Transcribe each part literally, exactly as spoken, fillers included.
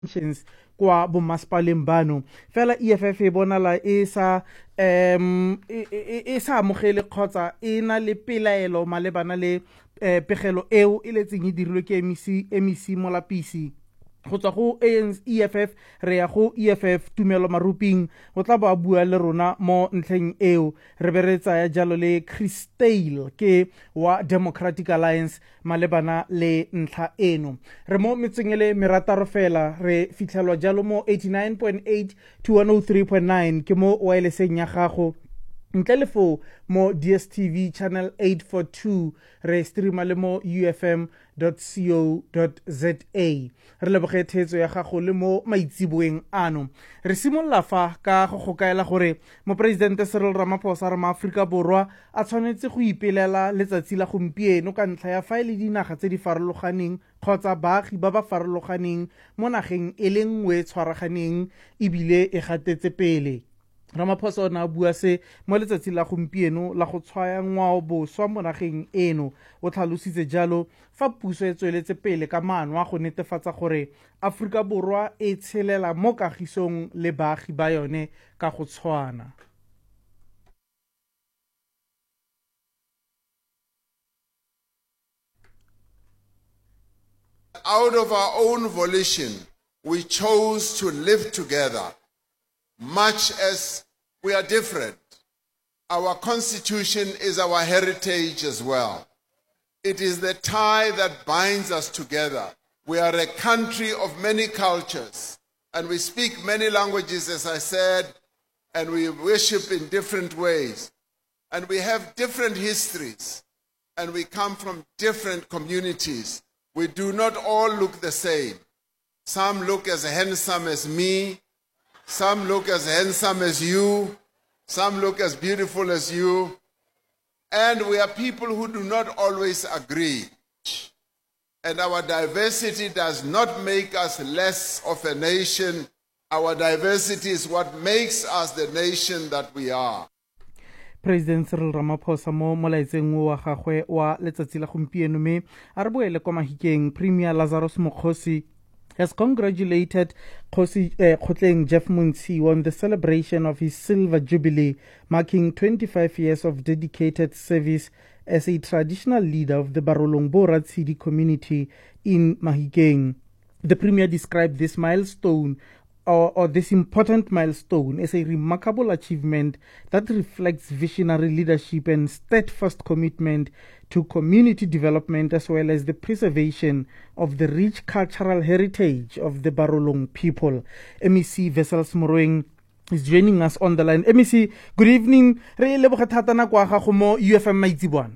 pensions kwa bomasepaleng bano fela E F F e bonala e sa em e sa amogele kgotsa e na le pelaelo malebana le pegelo eo e letseng e dirilwe ke M E C Molapisi go tswa go E F F re ya go E F F Tumelo Maruping go tla ba bua le rona mo ntlheng eo re be re tsaya jalo le Christale ke wa Democratic Alliance malebana le ntlha eno re mo metsengele merataro fela re fitlhelwa jalo mo eighty-nine point eight to one oh three point nine ke mo wirelesseng ya gago ntle le fo mo D S T V channel eight forty-two re streama le mo U F M dot co dot za re leboge theetso ya gago le mo maitsiboeng ano re simolla fa ka go go kaela gore mopresidente Cyril Ramaphosa re maAforika Borwa a tshwanetse go ipelela letsatsi la gompieno ka ntlha ya faele dinaga tse di farologaneng kgotsa baagi ba ba farologaneng mo nageng e le nngwe tshwaraganeng ebile e gatetse pele Ramaphosa na bua se mo letsatsi la gompieno la go tshwaya ngwao boswa mo nageng eno o tlhalositse jalo fa puso e tsweletse pele ka maano a go netefatsa gore Aforika Borwa e tshelela mo kagisong le baagi ba yone ka go tshwana. Out of our own volition, we chose to live together. Much as we are different, our constitution is our heritage as well. It is the tie that binds us together. We are a country of many cultures, and we speak many languages, as I said, and we worship in different ways. And we have different histories, and we come from different communities. We do not all look the same. Some look as handsome as me, some look as handsome as you, some look as beautiful as you, and we are people who do not always agree. And our diversity does not make us less of a nation. Our diversity is what makes us the nation that we are. President Cyril Ramaphosa mo molaetseng wa gagwe wa letsatsi la gompieno me a re boele kwa Mahikeng Premier Lazarus Mokgosi has congratulated Khosi uh, Khotleng Jeff Montsiwa on the celebration of his silver jubilee, marking twenty-five years of dedicated service as a traditional leader of the Barolong Boratshidi community in Mahikeng. The Premier described this milestone or, or this important milestone as a remarkable achievement that reflects visionary leadership and steadfast commitment to community development as well as the preservation of the rich cultural heritage of the Barolong people. M E C Wessels Moroeng is joining us on the line. M E C, good evening. Re leboga thata na kwa gago mo U F M Maitsiboana.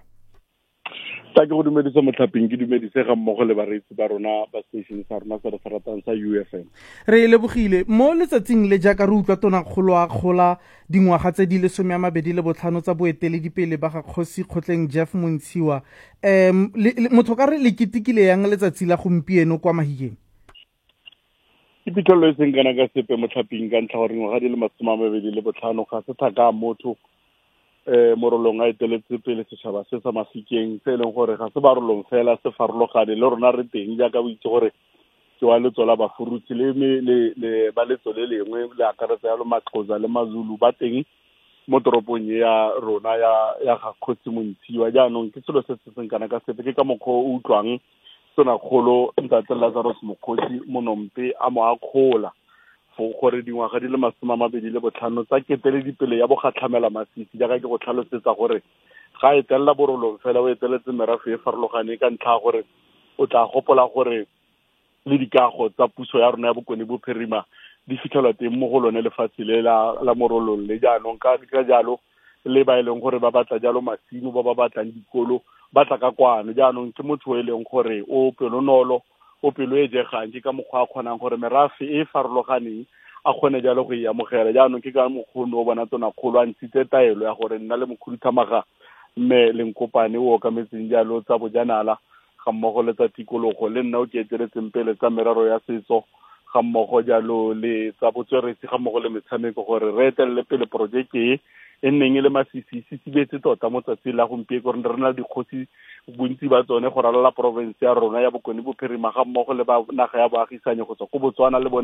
Ta ke go dumedisa motlhaping ke dumedise ga mmogo le bareetsi ba rona ba station sa rona sa re ratang sa U F M. Re lebogile mo letsatsing le jaaka re utlwa tona kgolo a kgola dingwaga tse di le some a mabedi le botlhano tsa boeteledipele ba ga Kgosi Khotleng Jeff Montsiwa um motho ka re le ketekile yang letsatsi la gompieno kwa Mahikeng? Ke pitolo e seng kana ka sepe motlhaping ka ntlha gore ngwaga di le masome a mabedi le botlhano ga se thaka motho eh morolong a eteletse pele setšhaba se sa Mafikeng se leng gore ga se barolong fela se farologane le rona re teng jaaka o itse gore ke wa letso la bafurutsi le le le ba letso le lengwe le akaretsa ya lo Maxhosa le Mazulu ba teng mo toropong ya rona ya ya ga Kgosi Montsiwa jaanong ke selo se se seng kana ka sepe ke ka mokgwa o utlwang tsona kgolo ntate Lazarus Mokgosi monompe a mo a kgola go gore dingwaga di le masome a mabedi le botlhano tsa keteledipele ya bogatlhamela masisi jaaka ke go tlhalosetsa gore ga e telela borolong fela o eteletse merafe e farologane ka ntlha gore o tla gopola gore le dikago tsa puso ya rona ya bokone bophirima di fitlhelwa teng mo go lone lefatshe le la la morolong le jaanong ka ka jalo le ba eleng gore ba batla jalo masimo ba ba batlang dikolo ba tla ka kwane jaanong ke motho e leng gore o pelonolo o pelo e jegang ke ka mokgwa a kgonang gore merafe e farologaneng a kgone jalo go e amogela jaanong ke ka mokgono o bona tsona kgolo a ntshitse taelo ya gore nna le mokhuduthamaga mme le nkopane o ka metseng jalo tsa bojanala ga mmogo le tsa tikologo le nna o ke eteletseng pele tsa meraro ya setso ga mmogo jalo le tsa botsweretsi ga mmogo le metshameko gore re etelele pele projeke e nneng e le masisi se sibetse tota mo tsatsing la gompieno gore re na le dikgosi bontsi ba tsone go ralala province ya rona ya Bokone Bophirima ga mmogo le ba naga ya boagisane go tswa go Botswana le